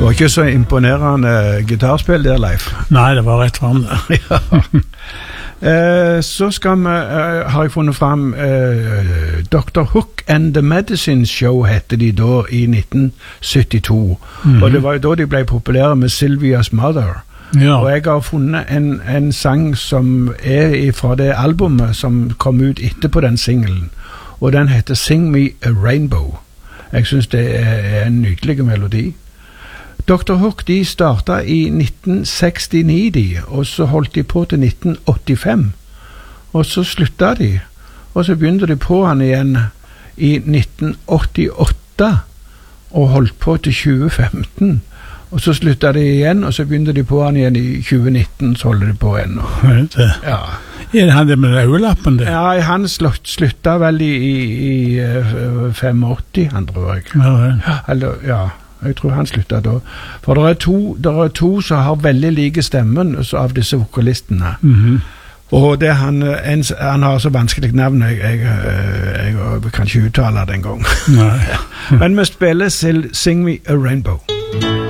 var ikke så imponerende gitarspill der, Leif. Nei, det var rett frem der. Ja. Så har jeg funnet frem Dr. Hook and the Medicine Show hette de da i 1972. Og det var jo da de ble populære med Sylvia's Mother. Ja. Og jeg har funnet en sang som fra det albumet som kom ut etterpå den singlen. Og den heter Sing Me a Rainbow. Jeg synes det er en nydelig melodi. Dr. Hook, de startet i 1969, og så holdt de på til 1985. Og så sluttet de, og så begynte de på han igjen i 1988, og holdt på til 2015. Og så sluttet de igjen, og så begynte de på han igjen i 2019, så holder de på ennå. Ja. Er det han det med øyelappen det? Ja, han sluttet vel i 85, han tror jeg. Eller, ja. Jeg tror han sluttet da. For det er to som har veldig like stemmen av disse vokalistene. Og det han har så vanskelig navn, jeg kan ikke uttale det en gang. Men vi spiller Sing Me a Rainbow.